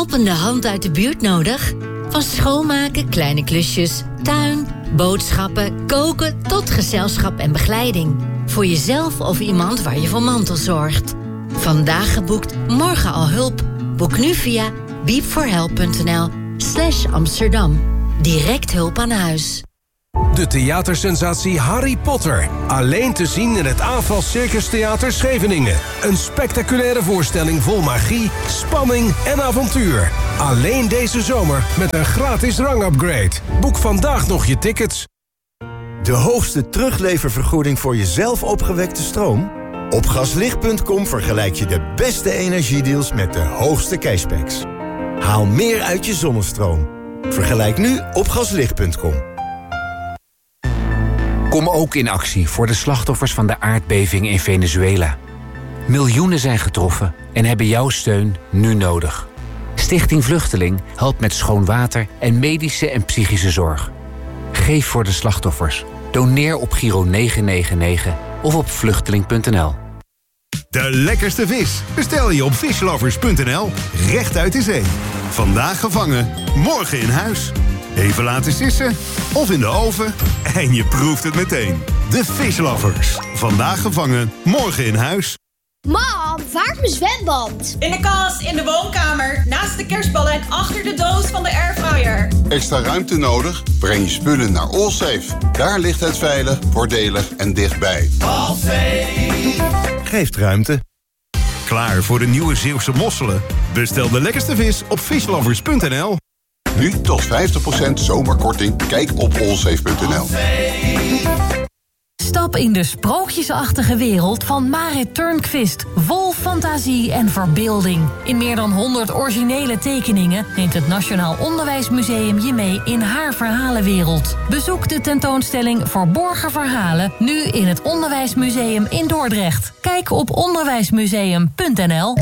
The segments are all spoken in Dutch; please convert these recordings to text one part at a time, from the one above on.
helpende hand uit de buurt nodig? Van schoonmaken, kleine klusjes, tuin, boodschappen, koken tot gezelschap en begeleiding. Voor jezelf of iemand waar je voor mantelzorgt. Vandaag geboekt, morgen al hulp. Boek nu via beepforhelp.nl/Amsterdam. Direct hulp aan huis. De theatersensatie Harry Potter. Alleen te zien in het AFAL Circus Theater Scheveningen. Een spectaculaire voorstelling vol magie, spanning en avontuur. Alleen deze zomer met een gratis rangupgrade. Boek vandaag nog je tickets. De hoogste terugleververgoeding voor jezelf opgewekte stroom? Op gaslicht.com vergelijk je de beste energiedeals met de hoogste cashbacks. Haal meer uit je zonnestroom. Vergelijk nu op gaslicht.com. Kom ook in actie voor de slachtoffers van de aardbeving in Venezuela. Miljoenen zijn getroffen en hebben jouw steun nu nodig. Stichting Vluchteling helpt met schoon water en medische en psychische zorg. Geef voor de slachtoffers. Doneer op Giro 999 of op vluchteling.nl. De lekkerste vis bestel je op fishlovers.nl. Rechtuit de zee. Vandaag gevangen, morgen in huis. Even laten sissen of in de oven en je proeft het meteen. De Fishlovers. Vandaag gevangen, morgen in huis. Mam, waar is mijn zwembad? In de kast, in de woonkamer, naast de kerstballen en achter de doos van de airfryer. Extra ruimte nodig? Breng je spullen naar Allsafe. Daar ligt het veilig, voordelig en dichtbij. Allsafe geeft ruimte. Klaar voor de nieuwe Zeeuwse mosselen? Bestel de lekkerste vis op fishlovers.nl. Nu tot 50% zomerkorting. Kijk op allsafe.nl. Stap in de sprookjesachtige wereld van Marit Turnquist. Vol fantasie en verbeelding. In meer dan 100 originele tekeningen neemt het Nationaal Onderwijsmuseum je mee in haar verhalenwereld. Bezoek de tentoonstelling Verborgen Verhalen nu in het Onderwijsmuseum in Dordrecht. Kijk op onderwijsmuseum.nl.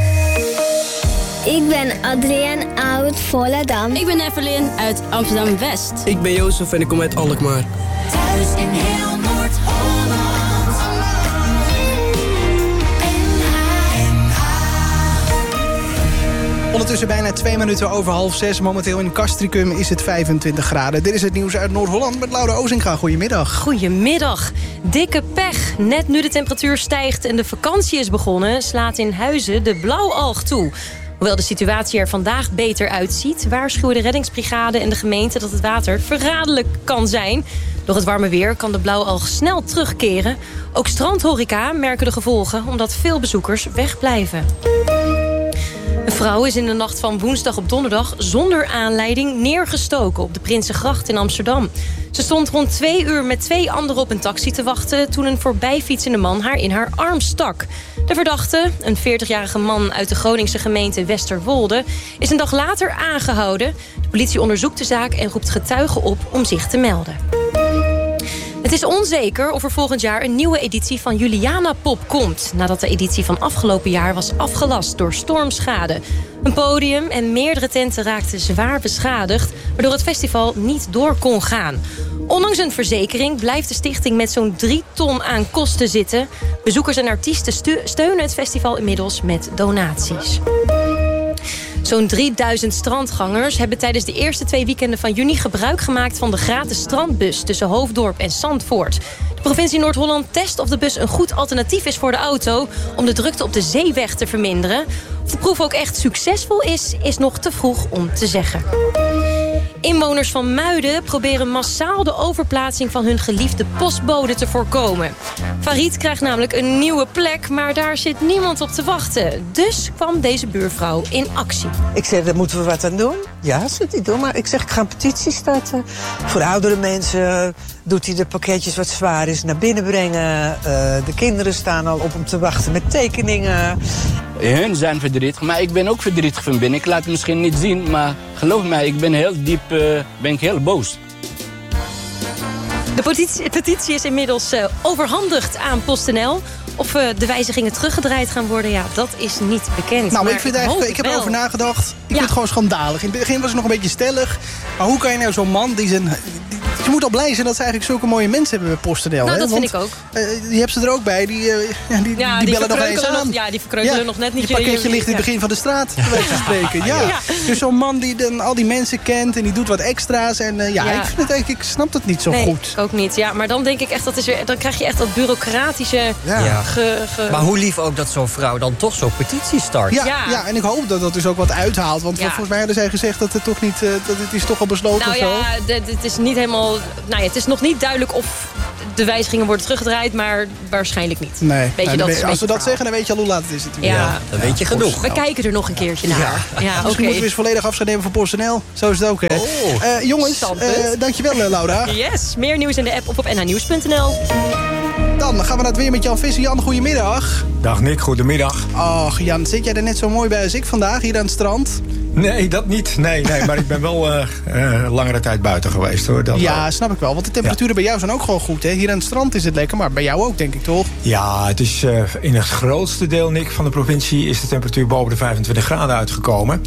Ik ben Adrienne uit Volendam. Ik ben Evelyn uit Amsterdam-West. Ik ben Jozef en ik kom uit Alkmaar. Thuis in heel Noord-Holland. Ondertussen bijna 2 minuten over 5:30. Momenteel in Castricum is het 25 graden. Dit is het nieuws uit Noord-Holland met Laura Ozinga. Goedemiddag. Goedemiddag. Dikke pech. Net nu de temperatuur stijgt en de vakantie is begonnen, slaat in Huizen de blauwalg toe. Hoewel de situatie er vandaag beter uitziet, waarschuwen de reddingsbrigade en de gemeente dat het water verraderlijk kan zijn. Door het warme weer kan de blauwalg snel terugkeren. Ook strandhoreca merken de gevolgen, omdat veel bezoekers wegblijven. Een vrouw is in de nacht van woensdag op donderdag zonder aanleiding neergestoken op de Prinsengracht in Amsterdam. Ze stond rond 2 uur met 2 anderen op een taxi te wachten toen een voorbijfietsende man haar in haar arm stak. De verdachte, een 40-jarige man uit de Groningse gemeente Westerwolde, is een dag later aangehouden. De politie onderzoekt de zaak en roept getuigen op om zich te melden. Het is onzeker of er volgend jaar een nieuwe editie van Juliana Pop komt, nadat de editie van afgelopen jaar was afgelast door stormschade. Een podium en meerdere tenten raakten zwaar beschadigd, waardoor het festival niet door kon gaan. Ondanks een verzekering blijft de stichting met zo'n 3 ton aan kosten zitten. Bezoekers en artiesten steunen het festival inmiddels met donaties. Zo'n 3000 strandgangers hebben tijdens de eerste 2 weekenden van juni gebruik gemaakt van de gratis strandbus tussen Hoofddorp en Zandvoort. De provincie Noord-Holland test of de bus een goed alternatief is voor de auto om de drukte op de zeeweg te verminderen. Of de proef ook echt succesvol is nog te vroeg om te zeggen. Inwoners van Muiden proberen massaal de overplaatsing van hun geliefde postbode te voorkomen. Farid krijgt namelijk een nieuwe plek, maar daar zit niemand op te wachten. Dus kwam deze buurvrouw in actie. Ik zeg, daar moeten we wat aan doen. Ja, zit hij doen, maar ik zeg, ik ga een petitie starten. Voor oudere mensen doet hij de pakketjes wat zwaar is naar binnen brengen. De kinderen staan al op hem te wachten met tekeningen. Hun zijn verdrietig, maar ik ben ook verdrietig van binnen. Ik laat het misschien niet zien, maar geloof mij, ik ben heel diep ben ik heel boos. De petitie is inmiddels overhandigd aan PostNL. Of de wijzigingen teruggedraaid gaan worden, ja, dat is niet bekend. Nou, maar ik heb erover nagedacht. Ik vind het gewoon schandalig. In het begin was het nog een beetje stellig. Maar hoe kan je nou zo'n man die moet al blij zijn dat ze eigenlijk zulke mooie mensen hebben bij PostNL. Nou, dat Want, vind ik ook. je hebt ze er ook bij. Die bellen nog eens aan. Die verkreukelen nog net niet. Je pakketje ligt in het begin van de straat, bij wijze van spreken. Ja. Dus zo'n man die dan al die mensen kent en die doet wat extra's. En ik vind het eigenlijk, ik snap het niet zo goed. Ik ook niet. Ja, maar dan denk ik echt, dan krijg je echt dat bureaucratische... Maar hoe lief ook dat zo'n vrouw dan toch zo'n petitie start. Ja, en ik hoop dat dat dus ook wat uithaalt. Want volgens mij hadden zij gezegd dat het toch niet... dat het is toch al besloten of zo. Het is niet helemaal... het is nog niet duidelijk of de wijzigingen worden teruggedraaid, maar waarschijnlijk niet. Nee. Als we dat zeggen, dan weet je al hoe laat het is natuurlijk. Ja, dan weet je genoeg. We kijken er nog een keertje naar. Misschien moeten we eens volledig afscheid nemen van PostNL. Zo is het ook, hè. Jongens, dankjewel Laura. Yes, meer nieuws in de app of op nhnieuws.nl. Dan gaan we naar het weer met Jan Visser. Jan, goedemiddag. Dag Nick, goedemiddag. Och Jan, zit jij er net zo mooi bij als ik vandaag hier aan het strand? Nee, dat niet. Nee, maar ik ben wel langere tijd buiten geweest, hoor. Dat wel. Snap ik wel. Want de temperaturen bij jou zijn ook gewoon goed, hè? Hier aan het strand is het lekker, maar bij jou ook, denk ik, toch? Ja, het is in het grootste deel, Nick, van de provincie is de temperatuur boven de 25 graden uitgekomen.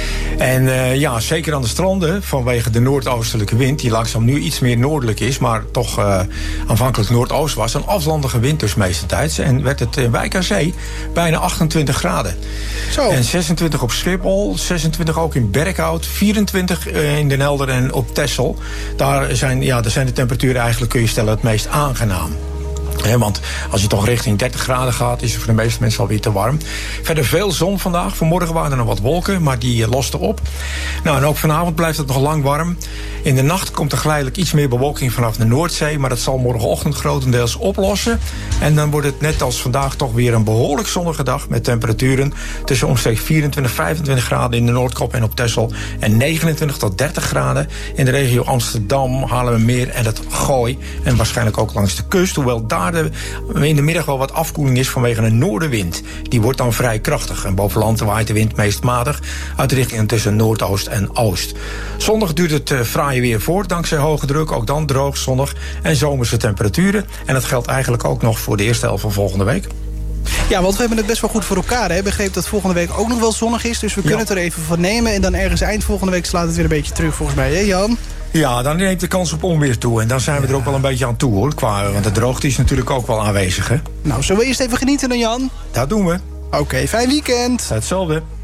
En zeker aan de stranden, vanwege de noordoostelijke wind, die langzaam nu iets meer noordelijk is, maar toch aanvankelijk noordoost was, een aflandige wind dus meestentijds. En werd het in Wijk aan Zee bijna 28 graden. Zo. En 26 op Schiphol, 26 ook in Berkhout, 24 in Den Helder en op Texel. Daar zijn de temperaturen eigenlijk, kun je stellen, het meest aangenaam. Want als je toch richting 30 graden gaat, is het voor de meeste mensen alweer te warm. Verder veel zon vandaag. Vanmorgen waren er nog wat wolken, maar die losten op. En ook vanavond blijft het nog lang warm. In de nacht komt er geleidelijk iets meer bewolking vanaf de Noordzee, maar dat zal morgenochtend grotendeels oplossen. En dan wordt het net als vandaag toch weer een behoorlijk zonnige dag met temperaturen tussen omstreeks 24, 25 graden in de Noordkop en op Texel en 29 tot 30 graden in de regio Amsterdam, Haarlemmermeer en het Gooi. En waarschijnlijk ook langs de kust, hoewel daar in de middag wel wat afkoeling is vanwege een noordenwind. Die wordt dan vrij krachtig. En boven land waait de wind meest matig uit de richtingen tussen noordoost en oost. Zondag duurt het fraaie weer voort dankzij hoge druk. Ook dan droog, zonnig en zomerse temperaturen. En dat geldt eigenlijk ook nog voor de eerste helft van volgende week. Ja, want we hebben het best wel goed voor elkaar. Hè? Ik begreep dat volgende week ook nog wel zonnig is. Dus we kunnen het er even van nemen. En dan ergens eind volgende week slaat het weer een beetje terug volgens mij. Hè Jan? Ja, dan neemt de kans op onweer toe. En dan zijn we er ook wel een beetje aan toe, hoor. Want de droogte is natuurlijk ook wel aanwezig, hè. Nou, zullen we eerst even genieten dan, Jan? Dat doen we. Oké, fijn weekend. Hetzelfde.